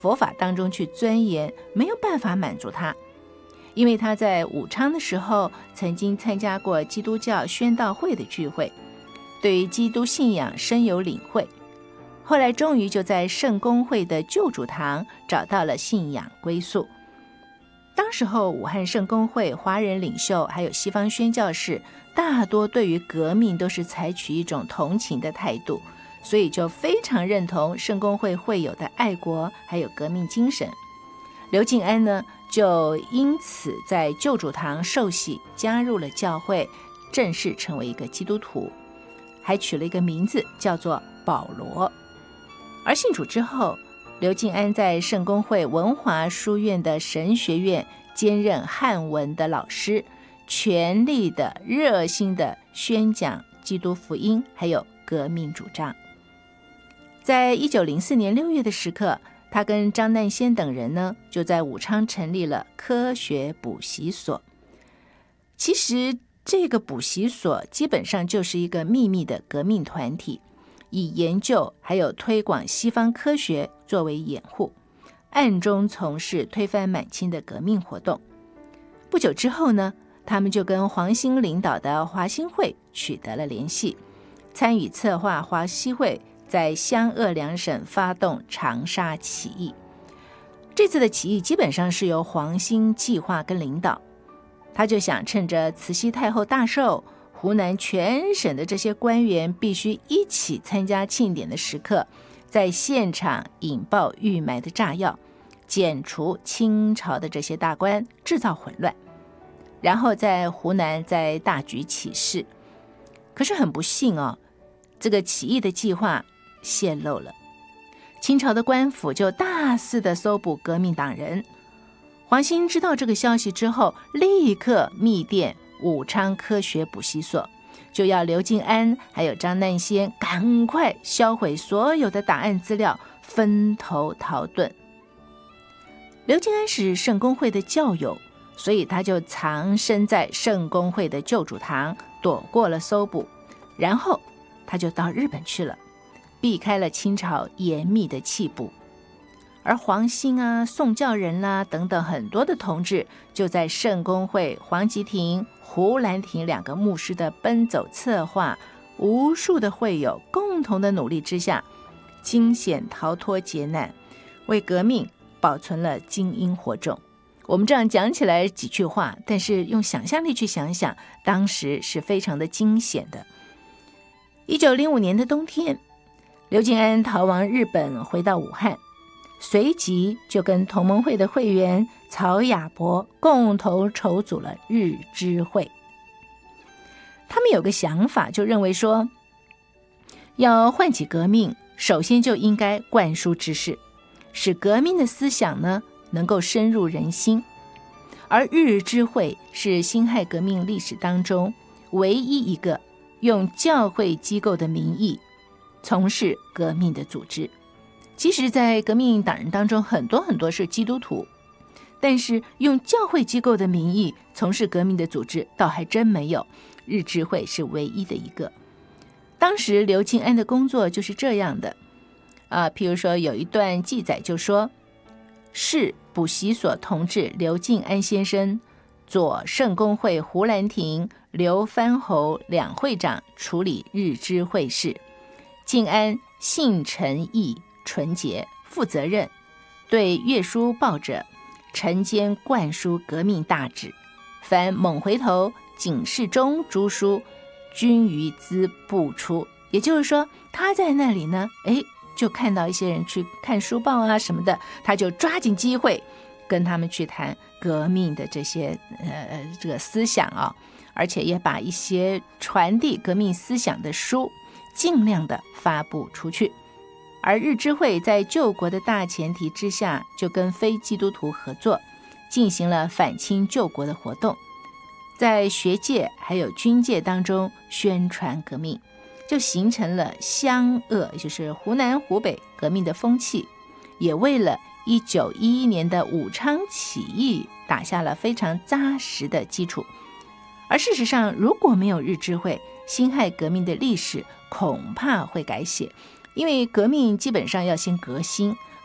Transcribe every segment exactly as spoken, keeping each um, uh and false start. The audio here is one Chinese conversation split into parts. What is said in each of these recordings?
佛法当中去钻研，没有办法满足他。因为他在武昌的时候曾经参加过基督教宣道会的聚会，对于基督信仰深有领会，后来终于就在圣公会的救主堂找到了信仰归宿。当时候武汉圣公会华人领袖还有西方宣教士大多对于革命都是采取一种同情的态度，所以就非常认同圣公会会有的爱国还有革命精神。刘敬安呢，就因此在救主堂受洗，加入了教会，正式成为一个基督徒，还取了一个名字叫做保罗。而信主之后，刘敬安在圣公会文华书院的神学院兼任汉文的老师，全力的热心的宣讲基督福音还有革命主张。在一九零四年六月的时刻，他跟张难先等人呢，就在武昌成立了科学补习所。其实这个补习所基本上就是一个秘密的革命团体，以研究还有推广西方科学作为掩护，暗中从事推翻满清的革命活动。不久之后呢，他们就跟黄兴领导的华兴会取得了联系，参与策划华西会在湘鄂两省发动长沙起义。这次的起义基本上是由黄兴计划跟领导，他就想趁着慈禧太后大寿，湖南全省的这些官员必须一起参加庆典的时刻，在现场引爆预埋的炸药，剪除清朝的这些大官，制造混乱，然后在湖南再大举起事。可是很不幸哦，这个起义的计划泄露了，清朝的官府就大肆的搜捕革命党人。黄兴知道这个消息之后，立刻密电武昌科学补习所，就要刘敬安还有张难先赶快销毁所有的档案资料，分头逃遁。刘敬安是圣公会的教友，所以他就藏身在圣公会的救主堂，躲过了搜捕，然后他就到日本去了，避开了清朝严密的缉捕。而黄兴啊、宋教仁啦、啊、等等很多的同志，就在圣公会黄吉廷、胡兰廷两个牧师的奔走策划，无数的会友共同的努力之下，惊险逃脱劫难，为革命保存了精英火种。我们这样讲起来几句话，但是用想象力去想想，当时是非常的惊险的。一九零五年的冬天，刘敬安逃亡日本，回到武汉，随即就跟同盟会的会员曹亚伯共同筹组了日知会。他们有个想法，就认为说，要唤起革命，首先就应该灌输知识，使革命的思想呢能够深入人心。而日知会是辛亥革命历史当中唯一一个用教会机构的名义从事革命的组织。其实在革命党人当中，很多很多是基督徒，但是用教会机构的名义从事革命的组织倒还真没有，日知会是唯一的一个。当时刘敬安的工作就是这样的啊，譬如说有一段记载就说，是补习所同志刘敬安先生，左圣公会胡兰廷、刘藩侯两会长处理日知会事。敬安信诚义纯洁，负责任，对阅书报者晨间灌输革命大旨，凡猛回头、警示中诸书均于兹布出。也就是说，他在那里呢，诶就看到一些人去看书报啊什么的，他就抓紧机会跟他们去谈革命的这些呃这个思想啊，而且也把一些传递革命思想的书尽量的发布出去。而日知会在救国的大前提之下，就跟非基督徒合作，进行了反清救国的活动，在学界还有军界当中宣传革命，就形成了湘鄂，也就是湖南湖北革命的风气，也为了一九一一年的武昌起义打下了非常扎实的基础。而事实上，如果没有日知会，辛亥革命的历史恐怕会改写，因为革命基本上要先革新，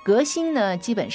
革新呢，基本上